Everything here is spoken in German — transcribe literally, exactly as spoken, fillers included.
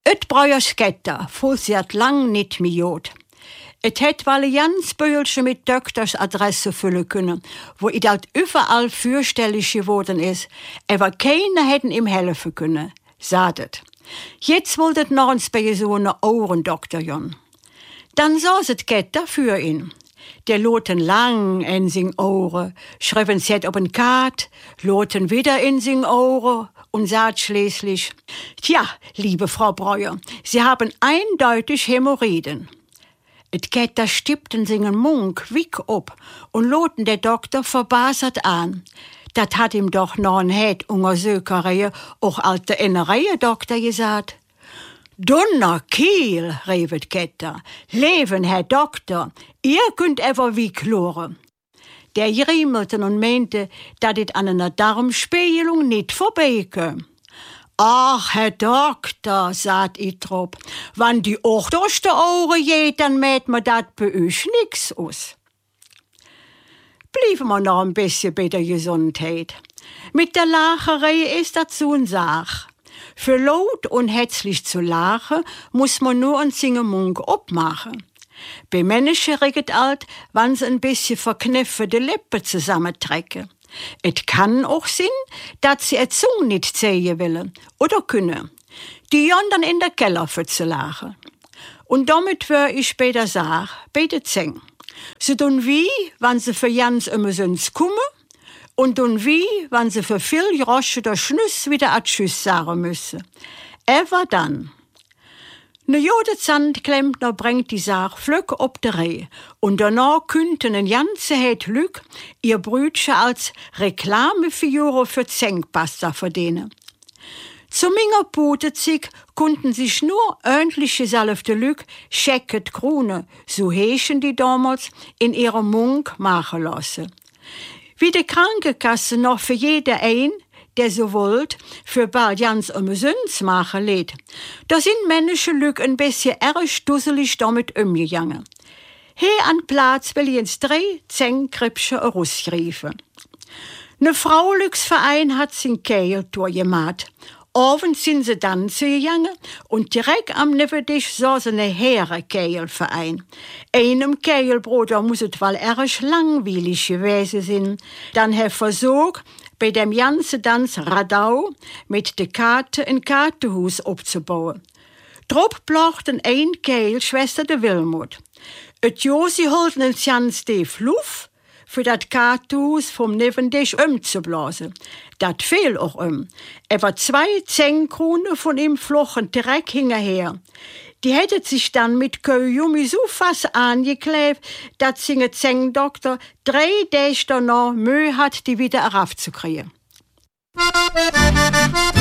Et Breuers Getter fusiert lang nicht mehr jod. Et hätt walle jans Bühlsche mit Doktors Adresse füllen können, wo i dat überall fürstellig geworden is, aber keiner hätten ihm helfen können, sadet. Jetzt wolltet noch uns bei so ne Ohrendoktor jon. Dann saß et Getter für ihn. Der loten lang in sing Ohren, schreiben set op en Kart, loten wieder in sing Ohren und sagt schließlich, tja, liebe Frau Breuer, Sie haben eindeutig Hämorrhoiden. Et Getter stippten singen Munk wick ob und loten der Doktor verbasert an. Dat hat ihm doch noch ein Het unger Sökereihe auch alte Innereihe Doktor gesagt. Donner Kiel, revet Getter, Leben, Herr Doktor, ihr könnt ever wie kloren. Der riemelte und meinte, dat it an einer Darmspiegelung nicht vorbeikömm. Ach, Herr Doktor, sagt i trop, wann die auch durch die Ohren geht, dann mäht man dat bei euch nix aus. Blieben wir noch ein bisschen bei der Gesundheit. Mit der Lacherei ist das so eine Sache. Für laut und herzlich zu lachen, muss man nur einen Singemunk abmachen. Bei Menschen reget alt, wann sie ein bisschen verkniffene Lippen zusammentrecken. Et kann auch sein, dass sie et Zunge nicht sehen wollen oder können. Die jon dann in der Keller für zu lachen. Und damit wär ich bei der Sache, bei der Zeng. Sie tun wie, wenn sie für Jans immer sonst kommen, und tun wie, wenn sie für viel Groschen oder Schnüss wieder a Tschüss sagen müssen. Ever dann. Ne jode Zandklempner bringt die Sache flück ob der Reihe und danach könnten ein ganze Het Lück ihr Brütchen als Reklamefigur für Zenkpasta verdienen. Zum Minger Putezig konnten sich nur ordentliche salfte Lück Schecket Krone, so heschen die damals, in ihrem Munk machen lassen. Wie die Krankenkasse noch für jeder ein, der so wollt, für bald ganz umsonst machen lädt. Da sind Menschen Lück ein bisschen erg dusselig damit umgegangen. Hier an Platz will ich ins drei, zehn Kripsche rausschreiben. Ne Frauenlücksverein hat sin Keil durchgemacht. Abends sind sie tanzen gegangen und direkt am Nebentisch saß eine Herrenkeilverein. Einem Keilbruder muss es wohl erg langweilig gewesen sein. Dann hat versucht, bei dem ganzen Tanz Radau mit der Karte ein Kartenhaus aufzubauen. Drop plachten ein Keil Schwester de Wilmut. Et Josi holten ein Jans de Fluff, für dat Kartenhaus vom Nebentisch umzublasen. Dat fehl auch um. Etwa zwei Zehnkronen von ihm flochen direkt hinterher. Die hättet sich dann mit Köjumi so fast angeklebt, dass singe Zengdoktor drei Dächter noch Mühe hat, die wieder heraufzukriegen.